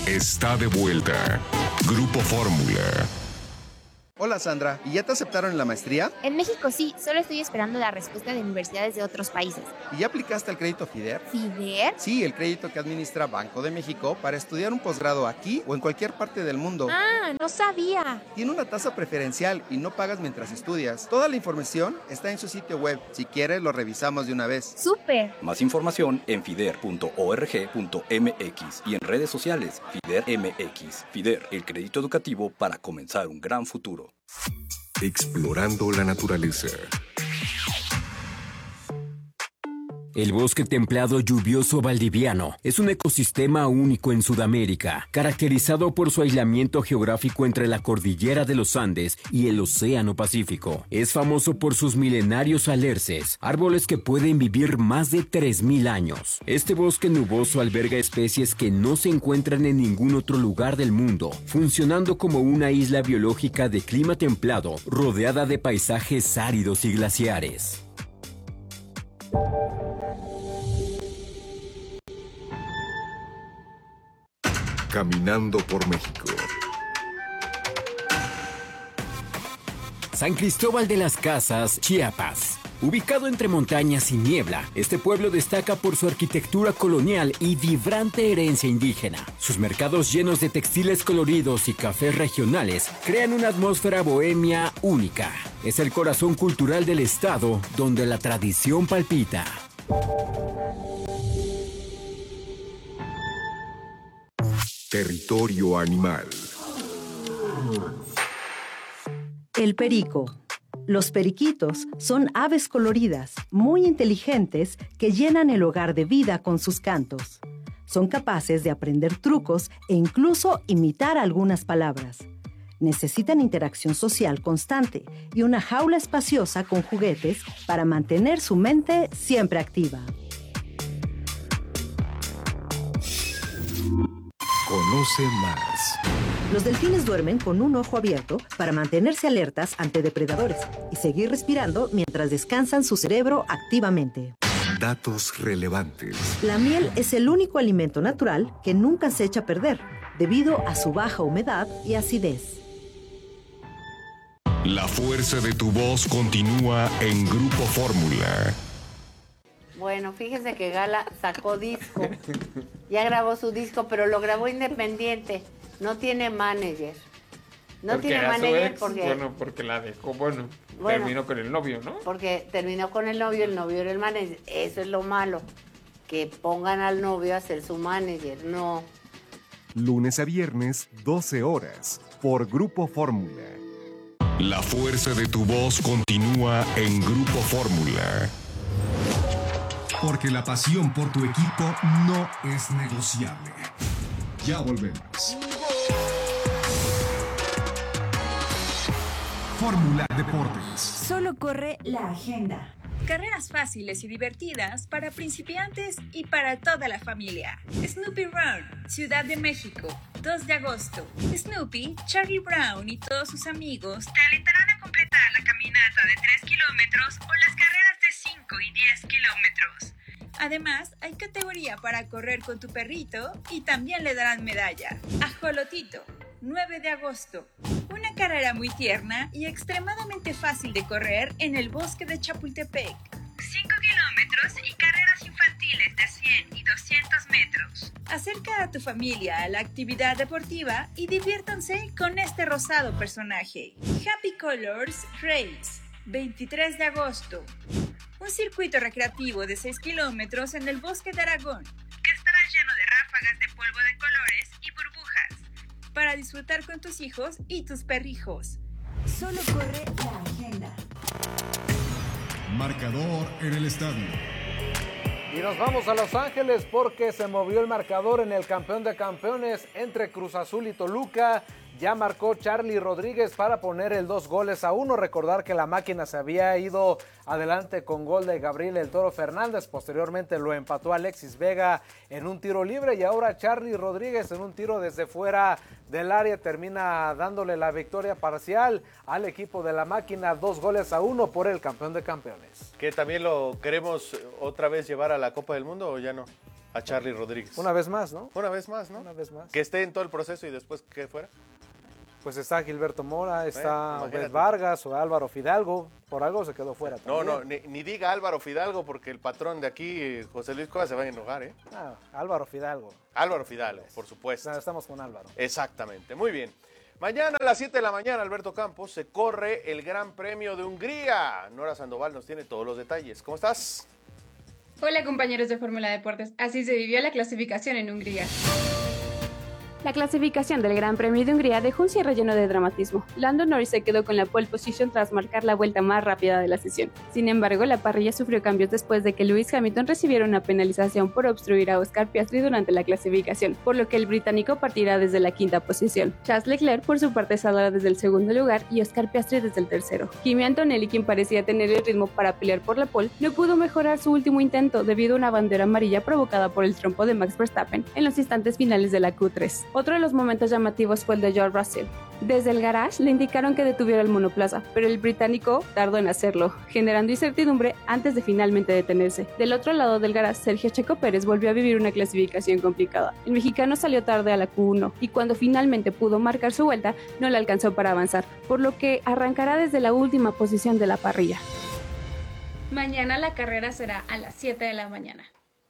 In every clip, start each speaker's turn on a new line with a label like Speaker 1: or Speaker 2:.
Speaker 1: está de vuelta. Grupo Fórmula.
Speaker 2: Hola Sandra, ¿y ya te aceptaron en la maestría?
Speaker 3: En México sí, solo estoy esperando la respuesta de universidades de otros países.
Speaker 2: ¿Y ya aplicaste al crédito FIDER?
Speaker 3: ¿FIDER?
Speaker 2: Sí, el crédito que administra Banco de México para estudiar un posgrado aquí o en cualquier parte del mundo.
Speaker 3: Ah, no sabía.
Speaker 2: Tiene una tasa preferencial y no pagas mientras estudias. Toda la información está en su sitio web. Si quieres, lo revisamos de una vez.
Speaker 3: ¡Súper!
Speaker 4: Más información en fider.org.mx y en redes sociales FIDER MX. FIDER, el crédito educativo para comenzar un gran futuro.
Speaker 1: Explorando la naturaleza.
Speaker 5: El bosque templado lluvioso valdiviano es un ecosistema único en Sudamérica, caracterizado por su aislamiento geográfico entre la cordillera de los Andes y el Océano Pacífico. Es famoso por sus milenarios alerces, árboles que pueden vivir más de 3.000 años. Este bosque nuboso alberga especies que no se encuentran en ningún otro lugar del mundo, funcionando como una isla biológica de clima templado, rodeada de paisajes áridos y glaciares.
Speaker 1: Caminando por México.
Speaker 5: San Cristóbal de las Casas, Chiapas. Ubicado entre montañas y niebla, este pueblo destaca por su arquitectura colonial y vibrante herencia indígena. Sus mercados llenos de textiles coloridos y cafés regionales crean una atmósfera bohemia única. Es el corazón cultural del estado, donde la tradición palpita.
Speaker 1: Territorio animal.
Speaker 6: El perico. Los periquitos son aves coloridas, muy inteligentes, que llenan el hogar de vida con sus cantos. Son capaces de aprender trucos e incluso imitar algunas palabras. Necesitan interacción social constante y una jaula espaciosa con juguetes para mantener su mente siempre activa.
Speaker 1: Conoce más.
Speaker 6: Los delfines duermen con un ojo abierto para mantenerse alertas ante depredadores y seguir respirando mientras descansan su cerebro activamente.
Speaker 1: Datos relevantes.
Speaker 6: La miel es el único alimento natural que nunca se echa a perder, debido a su baja humedad y acidez.
Speaker 1: La fuerza de tu voz continúa en Grupo Fórmula.
Speaker 7: Bueno, fíjese que Gala sacó disco. Ya grabó su disco, pero lo grabó independiente. No tiene manager. No tiene manager porque...
Speaker 8: Bueno, porque la dejó, terminó con el novio, ¿no?
Speaker 7: Porque terminó con el novio era el manager. Eso es lo malo. Que pongan al novio a ser su manager, no.
Speaker 9: Lunes a viernes, 12 horas, por Grupo Fórmula.
Speaker 1: La fuerza de tu voz continúa en Grupo Fórmula.
Speaker 10: Porque la pasión por tu equipo no es negociable. Ya volvemos. Fórmula Deportes.
Speaker 11: Solo corre la agenda. Carreras fáciles y divertidas para principiantes y para toda la familia. Snoopy Run, Ciudad de México, 2 de agosto. Snoopy, Charlie Brown y todos sus amigos te alentarán a completar la caminata de 3 kilómetros o las carreras de 5 y 10 kilómetros. Además, hay categoría para correr con tu perrito y también le darán medalla. Ajolotito, 9 de agosto. Una carrera muy tierna y extremadamente fácil de correr en el bosque de Chapultepec. 5 kilómetros y carreras infantiles de 100 y 200 metros. Acerca a tu familia a la actividad deportiva y diviértanse con este rosado personaje. Happy Colors Race, 23 de agosto. Un circuito recreativo de 6 kilómetros en el bosque de Aragón, que estará lleno de ráfagas de polvo de colores y burbujas, para disfrutar con tus hijos y tus perrijos. Solo corre la agenda.
Speaker 10: Marcador en el estadio.
Speaker 12: Y nos vamos a Los Ángeles porque se movió el marcador en el campeón de campeones entre Cruz Azul y Toluca. Ya marcó Charly Rodríguez para poner el 2-1. Recordar que la máquina se había ido adelante con gol de Gabriel El Toro Fernández. Posteriormente lo empató Alexis Vega en un tiro libre y ahora Charly Rodríguez en un tiro desde fuera del área termina dándole la victoria parcial al equipo de la máquina. 2-1 por el campeón de campeones.
Speaker 13: ¿Que también lo queremos otra vez llevar a la Copa del Mundo o ya no? a Charly Rodríguez.
Speaker 12: Una vez más, ¿no?
Speaker 13: Una vez más, ¿no?
Speaker 12: Una vez más.
Speaker 13: Que esté en todo el proceso y después que fuera.
Speaker 12: Pues está Gilberto Mora, está Obed Vargas o Álvaro Fidalgo. Por algo se quedó fuera también.
Speaker 13: No, ni diga Álvaro Fidalgo porque el patrón de aquí, José Luis Cuevas, se va a enojar, ¿eh?
Speaker 12: Álvaro Fidalgo.
Speaker 13: Álvaro Fidalgo, por supuesto.
Speaker 12: Estamos con Álvaro.
Speaker 13: Exactamente, muy bien. Mañana a las 7 de la mañana, Alberto Campos, se corre el Gran Premio de Hungría. Nora Sandoval nos tiene todos los detalles. ¿Cómo estás?
Speaker 14: Hola compañeros de Fórmula Deportes, así se vivió la clasificación en Hungría. La clasificación del Gran Premio de Hungría dejó un cierre lleno de dramatismo. Lando Norris se quedó con la pole position tras marcar la vuelta más rápida de la sesión. Sin embargo, la parrilla sufrió cambios después de que Lewis Hamilton recibiera una penalización por obstruir a Oscar Piastri durante la clasificación, por lo que el británico partirá desde la quinta posición. Charles Leclerc por su parte saldrá desde el segundo lugar y Oscar Piastri desde el tercero. Kimi Antonelli, quien parecía tener el ritmo para pelear por la pole, no pudo mejorar su último intento debido a una bandera amarilla provocada por el trompo de Max Verstappen en los instantes finales de la Q3. Otro de los momentos llamativos fue el de George Russell. Desde el garage le indicaron que detuviera el monoplaza, pero el británico tardó en hacerlo, generando incertidumbre antes de finalmente detenerse. Del otro lado del garage, Sergio Checo Pérez volvió a vivir una clasificación complicada. El mexicano salió tarde a la Q1 y cuando finalmente pudo marcar su vuelta, no le alcanzó para avanzar, por lo que arrancará desde la última posición de la parrilla. Mañana la carrera será a las 7 de la mañana.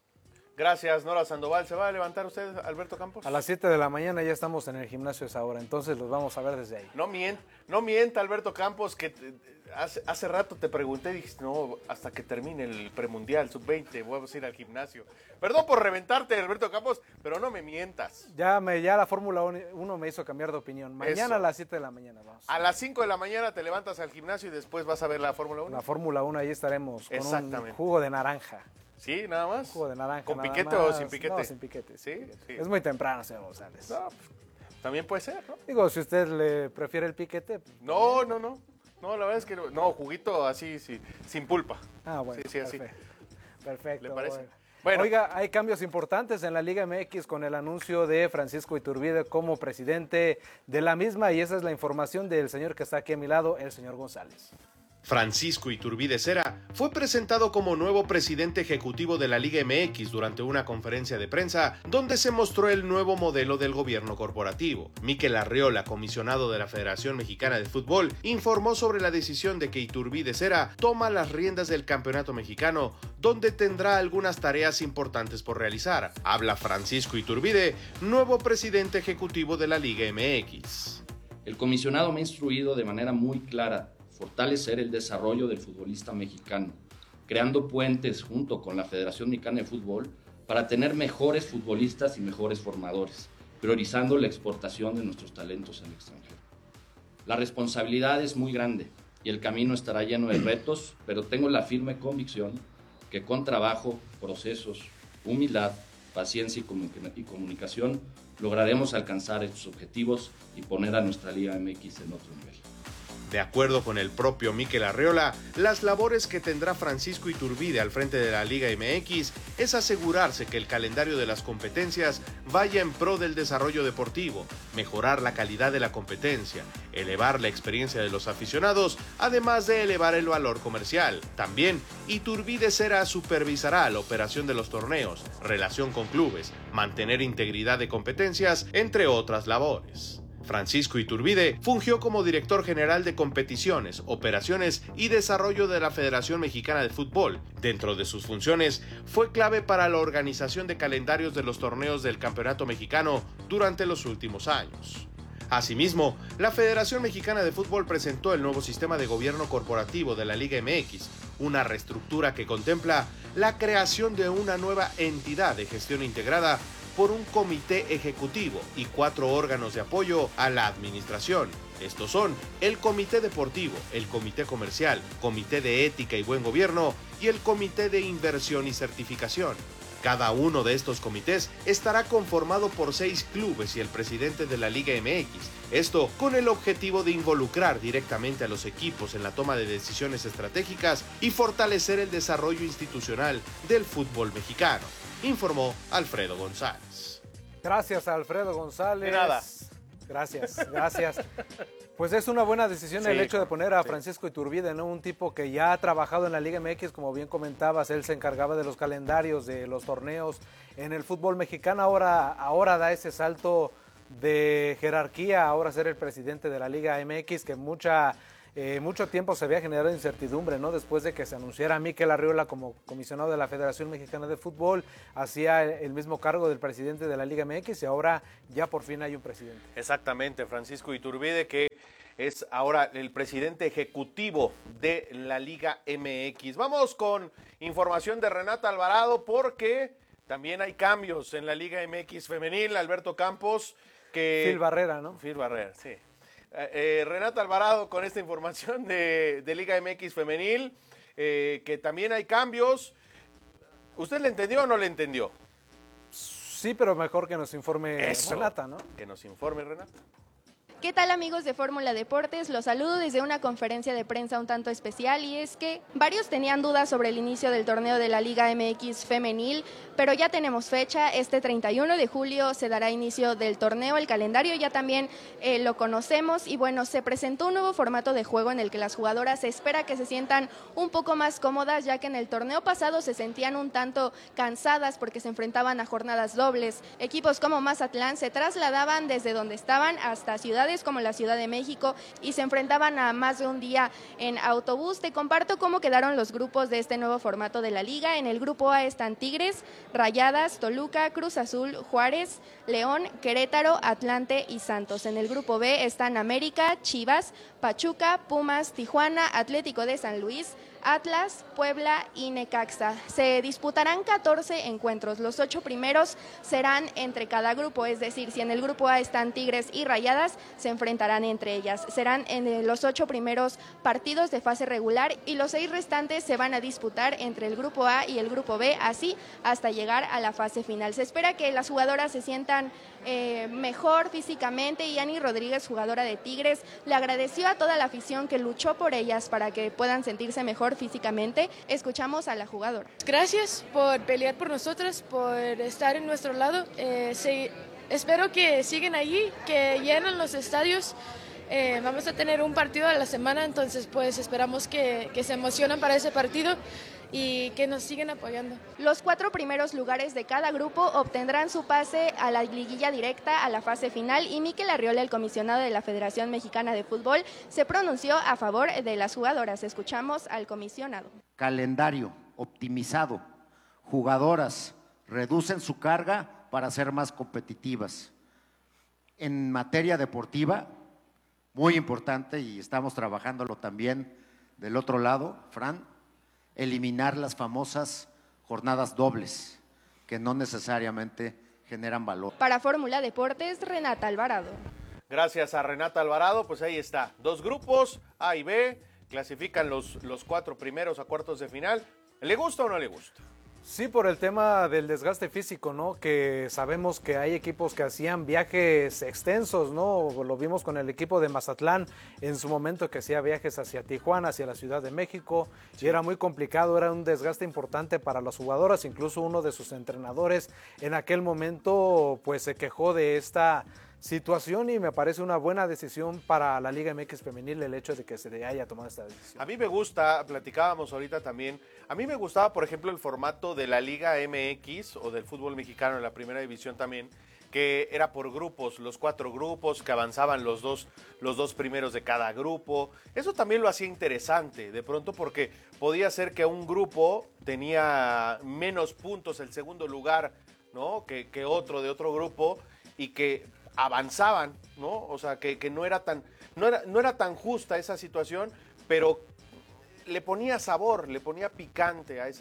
Speaker 13: Gracias, Nora Sandoval. ¿Se va a levantar usted, Alberto Campos?
Speaker 12: A las 7 de la mañana ya estamos en el gimnasio a esa hora, entonces los vamos a ver desde ahí.
Speaker 13: No mienta, Alberto Campos, que hace rato te pregunté y dijiste, no, hasta que termine el premundial sub-20 vamos a ir al gimnasio. Perdón por reventarte, Alberto Campos, pero no me mientas.
Speaker 12: Ya la Fórmula 1 me hizo cambiar de opinión. Mañana a las 7 de la mañana vamos.
Speaker 13: A las 5 de la mañana te levantas al gimnasio y después vas a ver la Fórmula 1.
Speaker 12: La Fórmula 1, ahí estaremos con un jugo de naranja.
Speaker 13: ¿Sí? ¿Nada más?
Speaker 12: Jugo de naranja.
Speaker 13: ¿Con
Speaker 12: nada
Speaker 13: piquete
Speaker 12: más.
Speaker 13: o sin piquete?
Speaker 12: No, sin piquete.
Speaker 13: ¿Sí?
Speaker 12: Sí. Es muy temprano, señor González.
Speaker 13: No, también puede ser, ¿no?
Speaker 12: Digo, si usted le prefiere el piquete. Pues,
Speaker 13: no. No, la verdad es que no, juguito así, sí, sin pulpa.
Speaker 12: Ah, bueno.
Speaker 13: Sí, así.
Speaker 12: Perfecto.
Speaker 13: ¿Le parece?
Speaker 12: Bueno. Oiga, hay cambios importantes en la Liga MX con el anuncio de Francisco Iturbide como presidente de la misma y esa es la información del señor que está aquí a mi lado, el señor González.
Speaker 15: Francisco Iturbide Cera fue presentado como nuevo presidente ejecutivo de la Liga MX durante una conferencia de prensa donde se mostró el nuevo modelo del gobierno corporativo. Mikel Arriola, comisionado de la Federación Mexicana de Fútbol, informó sobre la decisión de que Iturbide Cera toma las riendas del campeonato mexicano, donde tendrá algunas tareas importantes por realizar. Habla Francisco Iturbide, nuevo presidente ejecutivo de la Liga MX.
Speaker 16: El comisionado me ha instruido de manera muy clara fortalecer el desarrollo del futbolista mexicano, creando puentes junto con la Federación Mexicana de Fútbol para tener mejores futbolistas y mejores formadores, priorizando la exportación de nuestros talentos al extranjero. La responsabilidad es muy grande y el camino estará lleno de retos, pero tengo la firme convicción que con trabajo, procesos, humildad, paciencia y comunicación lograremos alcanzar estos objetivos y poner a nuestra Liga MX en otro nivel.
Speaker 15: De acuerdo con el propio Mikel Arriola, las labores que tendrá Francisco Iturbide al frente de la Liga MX es asegurarse que el calendario de las competencias vaya en pro del desarrollo deportivo, mejorar la calidad de la competencia, elevar la experiencia de los aficionados, además de elevar el valor comercial. También, Iturbide Cera supervisará la operación de los torneos, relación con clubes, mantener integridad de competencias, entre otras labores. Francisco Iturbide fungió como director general de competiciones, operaciones y desarrollo de la Federación Mexicana de Fútbol. Dentro de sus funciones, fue clave para la organización de calendarios de los torneos del Campeonato Mexicano durante los últimos años. Asimismo, la Federación Mexicana de Fútbol presentó el nuevo sistema de gobierno corporativo de la Liga MX, una reestructura que contempla la creación de una nueva entidad de gestión integrada por un comité ejecutivo y 4 órganos de apoyo a la administración. Estos son el Comité Deportivo, el Comité Comercial, Comité de Ética y Buen Gobierno y el Comité de Inversión y Certificación. Cada uno de estos comités estará conformado por 6 clubes y el presidente de la Liga MX. Esto con el objetivo de involucrar directamente a los equipos en la toma de decisiones estratégicas y fortalecer el desarrollo institucional del fútbol mexicano, informó Alfredo González.
Speaker 12: Gracias, Alfredo González.
Speaker 13: De nada.
Speaker 12: Gracias. Pues es una buena decisión el hecho de poner a Francisco Iturbide, ¿no? Un tipo que ya ha trabajado en la Liga MX, como bien comentabas, él se encargaba de los calendarios, de los torneos en el fútbol mexicano, ahora da ese salto de jerarquía, ahora ser el presidente de la Liga MX, que mucho tiempo se había generado incertidumbre, ¿no? Después de que se anunciara a Mikel Arriola como comisionado de la Federación Mexicana de Fútbol, hacía el mismo cargo del presidente de la Liga MX y ahora ya por fin hay un presidente.
Speaker 13: Exactamente, Francisco Iturbide, que es ahora el presidente ejecutivo de la Liga MX. Vamos con información de Renata Alvarado porque también hay cambios en la Liga MX femenil. Alberto Campos, que...
Speaker 12: Phil Barrera, ¿no?
Speaker 13: Phil Barrera, sí. Renata Alvarado con esta información de Liga MX femenil, que también hay cambios. ¿Usted le entendió o no le entendió?
Speaker 12: Sí, pero mejor que nos informe Renata, ¿no?
Speaker 13: Que nos informe Renata.
Speaker 17: ¿Qué tal, amigos de Fórmula Deportes? Los saludo desde una conferencia de prensa un tanto especial, y es que varios tenían dudas sobre el inicio del torneo de la Liga MX femenil, pero ya tenemos fecha. Este 31 de julio se dará inicio del torneo. El calendario ya también lo conocemos y bueno, se presentó un nuevo formato de juego en el que las jugadoras se espera que se sientan un poco más cómodas, ya que en el torneo pasado se sentían un tanto cansadas porque se enfrentaban a jornadas dobles. Equipos como Mazatlán se trasladaban desde donde estaban hasta ciudades como la Ciudad de México y se enfrentaban a más de un día en autobús. Te comparto cómo quedaron los grupos de este nuevo formato de la liga. En el grupo A están Tigres, Rayadas, Toluca, Cruz Azul, Juárez, León, Querétaro, Atlante y Santos. En el grupo B están América, Chivas, Pachuca, Pumas, Tijuana, Atlético de San Luis, Atlas, Puebla y Necaxa. Se disputarán 14 encuentros. Los 8 primeros serán entre cada grupo, es decir, si en el grupo A están Tigres y Rayadas, se enfrentarán entre ellas. Serán en los 8 primeros partidos de fase regular y los 6 restantes se van a disputar entre el grupo A y el grupo B, así hasta llegar a la fase final. Se espera que las jugadoras se sientan mejor físicamente, y Ani Rodríguez, jugadora de Tigres, le agradeció a toda la afición que luchó por ellas para que puedan sentirse mejor físicamente. Escuchamos a la jugadora.
Speaker 18: Gracias por pelear por nosotras, por estar en nuestro lado. Espero que sigan allí, que llenen los estadios. Vamos a tener un partido a la semana, entonces pues esperamos que se emocionen para ese partido y que nos sigan apoyando.
Speaker 17: Los 4 primeros lugares de cada grupo obtendrán su pase a la liguilla directa a la fase final, y Mikel Arriola, el comisionado de la Federación Mexicana de Fútbol, se pronunció a favor de las jugadoras. Escuchamos al comisionado.
Speaker 19: Calendario optimizado, jugadoras reducen su carga para ser más competitivas. En materia deportiva, muy importante, y estamos trabajándolo también del otro lado, Fran, eliminar las famosas jornadas dobles, que no necesariamente generan valor.
Speaker 17: Para Fórmula Deportes, Renata Alvarado.
Speaker 13: Gracias a Renata Alvarado, pues ahí está. 2 grupos, A y B, clasifican los 4 primeros a cuartos de final. ¿Le gusta o no le gusta?
Speaker 12: Sí, por el tema del desgaste físico, ¿no? Que sabemos que hay equipos que hacían viajes extensos, ¿no? Lo vimos con el equipo de Mazatlán en su momento, que hacía viajes hacia Tijuana, hacia la Ciudad de México, y era muy complicado, era un desgaste importante para las jugadoras. Incluso uno de sus entrenadores en aquel momento pues se quejó de esta situación, y me parece una buena decisión para la Liga MX femenil el hecho de que se le haya tomado esta decisión.
Speaker 13: A mí me gusta, platicábamos ahorita también, a mí me gustaba, por ejemplo, el formato de la Liga MX o del fútbol mexicano en la primera división también, que era por grupos, los 4 grupos, que avanzaban los dos primeros de cada grupo. Eso también lo hacía interesante, de pronto, porque podía ser que un grupo tenía menos puntos el segundo lugar, ¿no? que otro de otro grupo, y que avanzaban, ¿no? O sea, que no era tan justa esa situación, pero le ponía sabor, le ponía picante a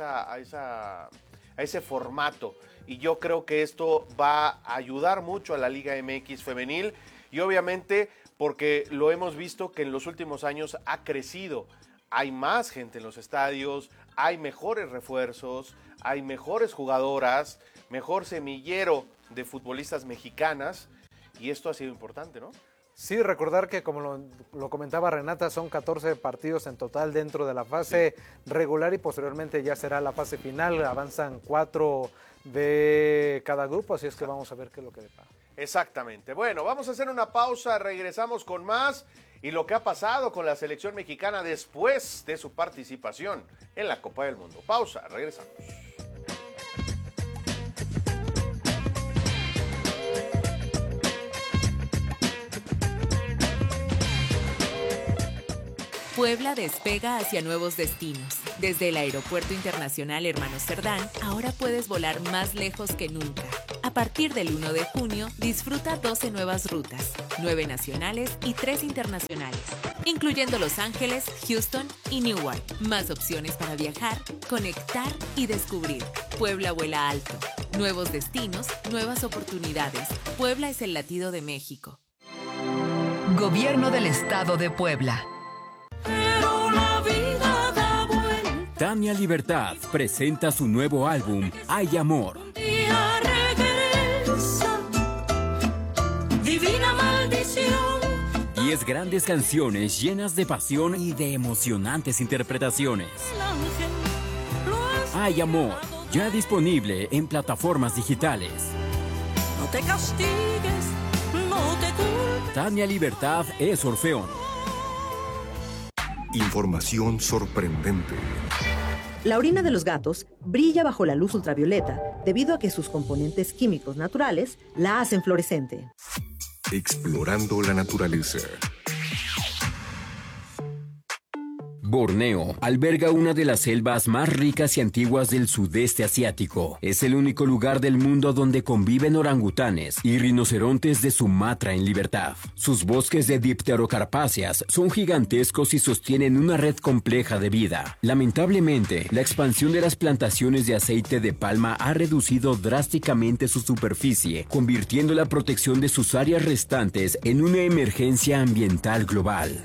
Speaker 13: ese formato. Y yo creo que esto va a ayudar mucho a la Liga MX femenil, y obviamente porque lo hemos visto que en los últimos años ha crecido. Hay más gente en los estadios, hay mejores refuerzos, hay mejores jugadoras, mejor semillero de futbolistas mexicanas, y esto ha sido importante, ¿no?
Speaker 12: Sí, recordar que, como lo comentaba Renata, son 14 partidos en total dentro de la fase regular, y posteriormente ya será la fase final. Avanzan 4 de cada grupo, así es que vamos a ver qué es lo que depara.
Speaker 13: Exactamente. Bueno, vamos a hacer una pausa, regresamos con más y lo que ha pasado con la selección mexicana después de su participación en la Copa del Mundo. Pausa, regresamos.
Speaker 20: Puebla despega hacia nuevos destinos. Desde el Aeropuerto Internacional Hermanos Cerdán, ahora puedes volar más lejos que nunca. A partir del 1 de junio, disfruta 12 nuevas rutas, 9 nacionales y 3 internacionales, incluyendo Los Ángeles, Houston y Newark. Más opciones para viajar, conectar y descubrir. Puebla vuela alto. Nuevos destinos, nuevas oportunidades. Puebla es el latido de México.
Speaker 21: Gobierno del Estado de Puebla.
Speaker 5: Tania Libertad presenta su nuevo álbum, Hay Amor.
Speaker 22: Divina maldición.
Speaker 5: 10 grandes canciones llenas de pasión y de emocionantes interpretaciones. Hay Amor, ya disponible en plataformas digitales.
Speaker 22: No te castigues, no te culpes.
Speaker 5: Tania Libertad es Orfeón.
Speaker 1: Información sorprendente.
Speaker 6: La orina de los gatos brilla bajo la luz ultravioleta debido a que sus componentes químicos naturales la hacen fluorescente.
Speaker 1: Explorando la naturaleza.
Speaker 5: Borneo alberga una de las selvas más ricas y antiguas del sudeste asiático. Es el único lugar del mundo donde conviven orangutanes y rinocerontes de Sumatra en libertad. Sus bosques de dipterocarpáceas son gigantescos y sostienen una red compleja de vida. Lamentablemente, la expansión de las plantaciones de aceite de palma ha reducido drásticamente su superficie, convirtiendo la protección de sus áreas restantes en una emergencia ambiental global.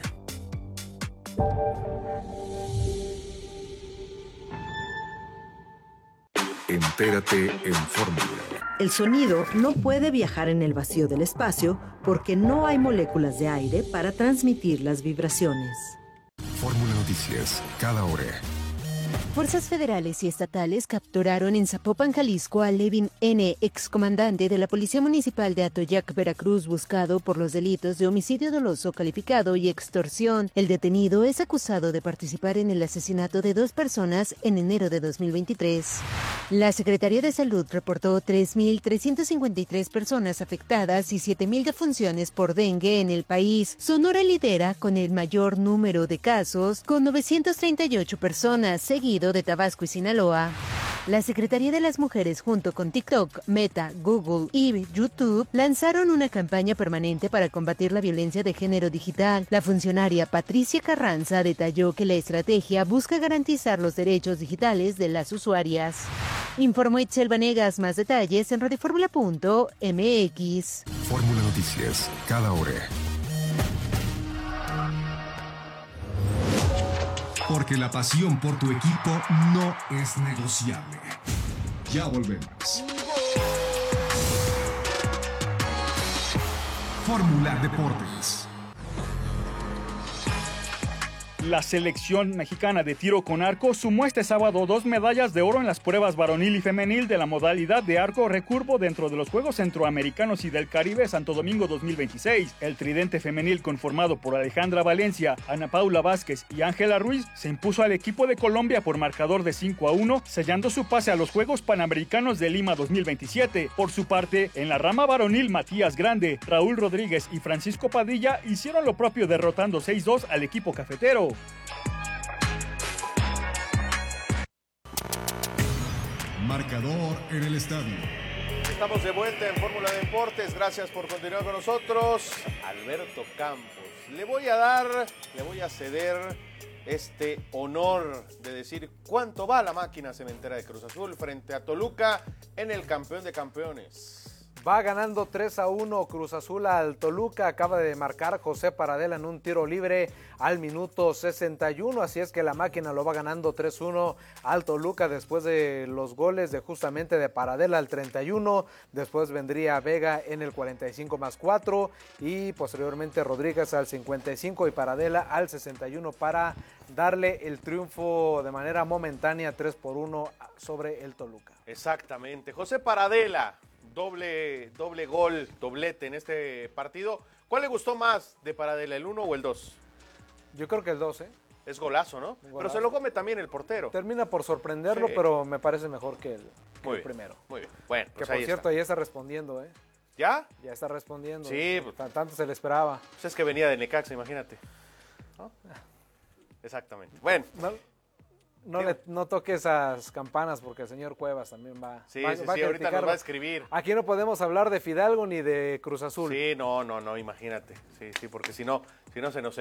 Speaker 1: Entérate en Fórmula.
Speaker 6: El sonido no puede viajar en el vacío del espacio porque no hay moléculas de aire para transmitir las vibraciones.
Speaker 1: Fórmula Noticias, cada hora.
Speaker 23: Fuerzas federales y estatales capturaron en Zapopan, Jalisco, a Levin N., excomandante de la Policía Municipal de Atoyac, Veracruz, buscado por los delitos de homicidio doloso calificado y extorsión. El detenido es acusado de participar en el asesinato de 2 personas en enero de 2023. La Secretaría de Salud reportó 3.353 personas afectadas y 7.000 defunciones por dengue en el país. Sonora lidera con el mayor número de casos, con 938 personas, seguido de Tabasco y Sinaloa. La Secretaría de las Mujeres, junto con TikTok, Meta, Google y YouTube, lanzaron una campaña permanente para combatir la violencia de género digital. La funcionaria Patricia Carranza detalló que la estrategia busca garantizar los derechos digitales de las usuarias. Informó Itzel Vanegas. Más detalles en radioformula.mx.
Speaker 1: Fórmula Noticias, cada hora.
Speaker 10: Porque la pasión por tu equipo no es negociable. Ya volvemos. Fórmula Deportes.
Speaker 24: La selección mexicana de tiro con arco sumó este sábado 2 medallas de oro en las pruebas varonil y femenil de la modalidad de arco recurvo dentro de los Juegos Centroamericanos y del Caribe Santo Domingo 2026. El tridente femenil, conformado por Alejandra Valencia, Ana Paula Vázquez y Ángela Ruiz, se impuso al equipo de Colombia por marcador de 5-1, sellando su pase a los Juegos Panamericanos de Lima 2027. Por su parte, en la rama varonil, Matías Grande, Raúl Rodríguez y Francisco Padilla hicieron lo propio, derrotando 6-2 al equipo cafetero.
Speaker 10: Marcador en el estadio.
Speaker 13: Estamos de vuelta en Fórmula Deportes. Gracias por continuar con nosotros. Alberto Campos. Le voy a ceder este honor de decir cuánto va la máquina cementera de Cruz Azul frente a Toluca en el campeón de campeones.
Speaker 12: Va ganando 3-1 Cruz Azul al Toluca. Acaba de marcar José Paradela en un tiro libre al minuto 61. Así es que la máquina lo va ganando 3-1 al Toluca después de los goles de Paradela al 31. Después vendría Vega en el 45+4 y posteriormente Rodríguez al 55 y Paradela al 61 para darle el triunfo de manera momentánea 3-1 sobre el Toluca.
Speaker 13: Exactamente. José Paradela doble gol, doblete en este partido. ¿Cuál le gustó más de Paradela, el 1 o el 2?
Speaker 12: Yo creo que el 2, ¿eh?
Speaker 13: Es golazo, ¿no?
Speaker 12: Golazo.
Speaker 13: Pero se lo come también el portero.
Speaker 12: Termina por sorprenderlo,
Speaker 13: Sí.
Speaker 12: pero me parece mejor que el
Speaker 13: Bien,
Speaker 12: primero.
Speaker 13: Muy bien. Bueno,
Speaker 12: Que
Speaker 13: pues
Speaker 12: por
Speaker 13: ahí
Speaker 12: cierto,
Speaker 13: está.
Speaker 12: ya está respondiendo, ¿eh?
Speaker 13: ¿Ya?
Speaker 12: Ya está respondiendo.
Speaker 13: Sí, pues,
Speaker 12: Tanto se le esperaba.
Speaker 13: pues es que venía de Necaxa, imagínate. ¿No? Exactamente. Bueno.
Speaker 12: No toque esas campanas porque el señor Cuevas también va.
Speaker 13: Sí,
Speaker 12: va,
Speaker 13: sí,
Speaker 12: va a
Speaker 13: sí, ahorita nos
Speaker 12: criticarlo.
Speaker 13: va a escribir.
Speaker 12: Aquí no podemos hablar de Fidalgo ni de Cruz Azul.
Speaker 13: Sí, no, imagínate. Sí, porque si no se nos